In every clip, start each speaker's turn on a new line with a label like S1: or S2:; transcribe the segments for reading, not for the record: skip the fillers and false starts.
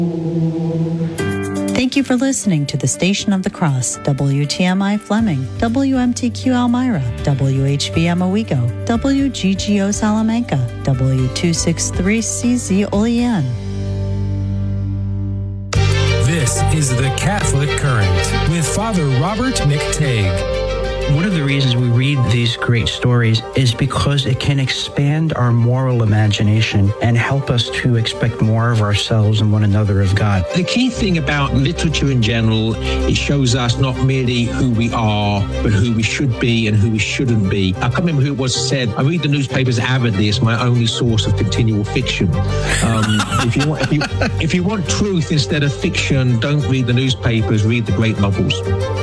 S1: Thank you for listening to the Station of the Cross, WTMI Fleming, WMTQ Elmira, WHBM Owego, WGGO Salamanca, W263CZ Olean.
S2: This is the Catholic Current with Father Robert McTague.
S3: One of the reasons we read these great stories is because it can expand our moral imagination and help us to expect more of ourselves and one another of God.
S4: The key thing about literature in general, it shows us not merely who we are, but who we should be and who we shouldn't be. I can't remember who it was said, I read the newspapers avidly. It's my only source of continual fiction. If you want truth instead of fiction, don't read the newspapers, read the great novels.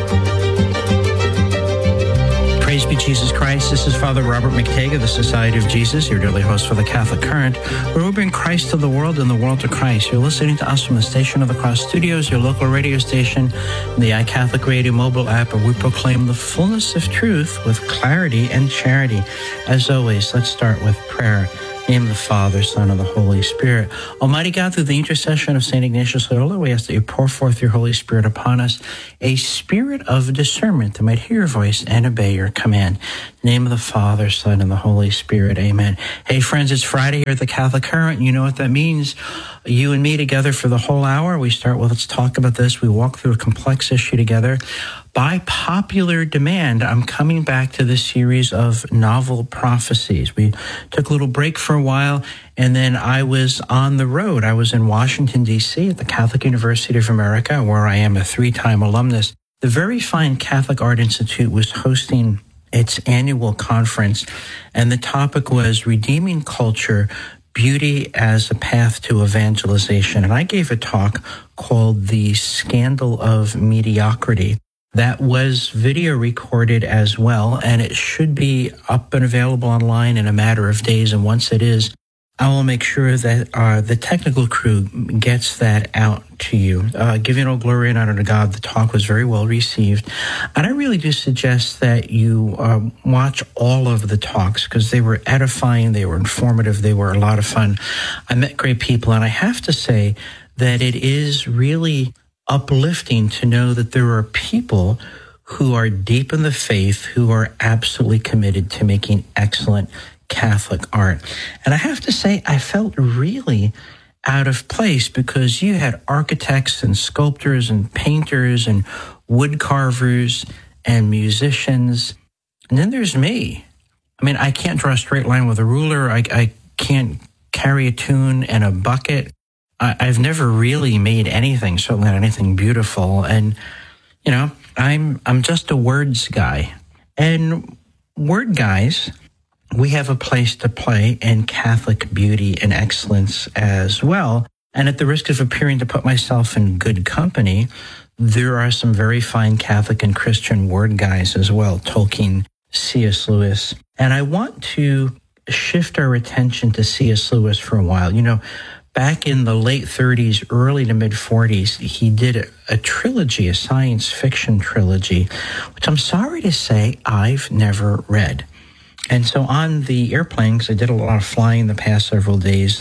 S3: Praise be Jesus Christ. This is Father Robert McTague of the Society of Jesus, your daily host for the Catholic Current, where we bring Christ to the world and the world to Christ. You're listening to us from the Station of the Cross Studios, your local radio station, the iCatholic Radio mobile app, where we proclaim the fullness of truth with clarity and charity. As always, let's start with prayer. In the name of the Father, Son, and the Holy Spirit. Almighty God, through the intercession of St. Ignatius Loyola, we ask that you pour forth your Holy Spirit upon us, a spirit of discernment that might hear your voice and obey your command. In the name of the Father, Son, and the Holy Spirit. Amen. Hey, friends, it's Friday here at the Catholic Current. You know what that means. You and me together for the whole hour. We start with, let's talk about this. We walk through a complex issue together. By popular demand, I'm coming back to this series of novel prophecies. We took a little break for a while, and then I was on the road. I was in Washington, D.C. at the Catholic University of America, where I am a 3-time alumnus. The very fine Catholic Art Institute was hosting its annual conference, and the topic was Redeeming Culture, Beauty as a Path to Evangelization. And I gave a talk called The Scandal of Mediocrity. That was video recorded as well, and it should be up and available online in a matter of days. And once it is, I will make sure that the technical crew gets that out to you. Giving all glory and honor to God, the talk was very well received. And I really do suggest that you watch all of the talks because they were edifying, they were informative, they were a lot of fun. I met great people, and I have to say that it is really uplifting to know that there are people who are deep in the faith, who are absolutely committed to making excellent Catholic art. And I have to say, I felt really out of place because you had architects and sculptors and painters and wood carvers and musicians. And then there's me. I mean, I can't draw a straight line with a ruler. I can't carry a tune and a bucket. I've never really made anything, certainly not anything beautiful. And, you know, I'm just a words guy. And word guys, we have a place to play in Catholic beauty and excellence as well. And at the risk of appearing to put myself in good company, there are some very fine Catholic and Christian word guys as well, Tolkien, C.S. Lewis. And I want to shift our attention to C.S. Lewis for a while. You know, back in the late 30s, early to mid 40s, he did a trilogy, a science fiction trilogy, which I'm sorry to say I've never read. And so on the airplane, because I did a lot of flying the past several days,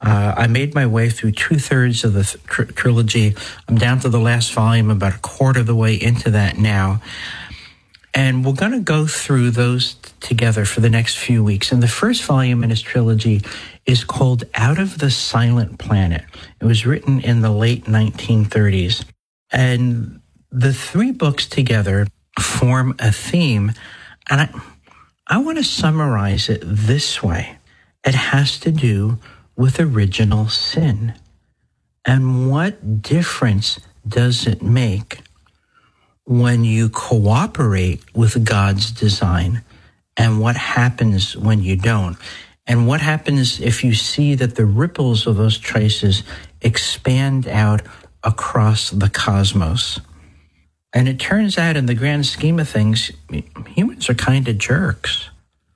S3: I made my way through 2/3 of the trilogy. I'm down to the last volume, about a quarter of the way into that now. And we're going to go through those together for the next few weeks. And the first volume in his trilogy is called Out of the Silent Planet. It was written in the late 1930s. And the 3 books together form a theme. And I want to summarize it this way. It has to do with original sin. And what difference does it make when you cooperate with God's design, and what happens when you don't? And what happens if you see that the ripples of those choices expand out across the cosmos? And it turns out, in the grand scheme of things, humans are kind of jerks.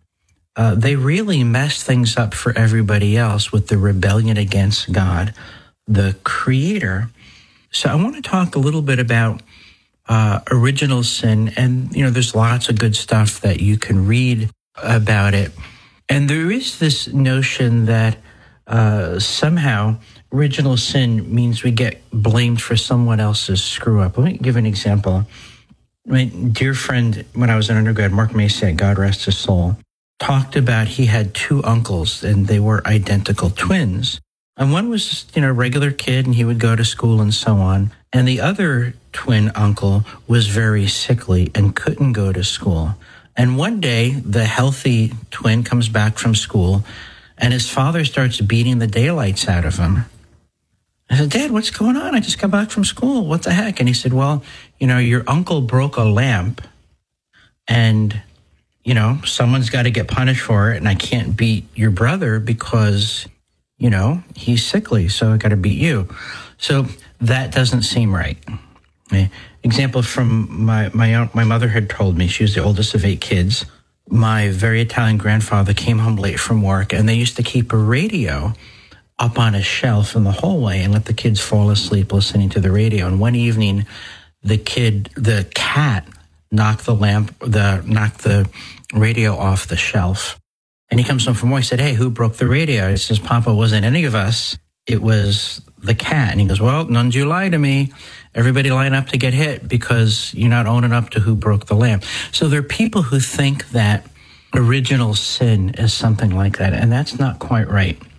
S3: They really mess things up for everybody else with the rebellion against God, the Creator. So I want to talk a little bit about original sin. And, you know, there's lots of good stuff that you can read about it. And there is this notion that somehow original sin means we get blamed for someone else's screw up. Let me give an example. My dear friend, when I was an undergrad, Mark Maciak, God rest his soul, talked about he had two uncles and they were identical twins. And one was just, a regular kid and he would go to school and so on. And the other twin uncle was very sickly and couldn't go to school. And one day, the healthy twin comes back from school and his father starts beating the daylights out of him. I said, Dad, what's going on? I just got back from school. What the heck? And he said, well, your uncle broke a lamp and, someone's got to get punished for it. And I can't beat your brother because, he's sickly. So I got to beat you. So that doesn't seem right. Okay. Example from my mother had told me, she was the oldest of 8 kids. My very Italian grandfather came home late from work and they used to keep a radio up on a shelf in the hallway and let the kids fall asleep listening to the radio. And one evening, the cat knocked the radio off the shelf. And he comes home from work. He said, hey, who broke the radio? He says, Papa, it wasn't any of us. It was the cat. And he goes, well, none of you lie to me. Everybody line up to get hit because you're not owning up to who broke the lamp. So there are people who think that original sin is something like that. And that's not quite right.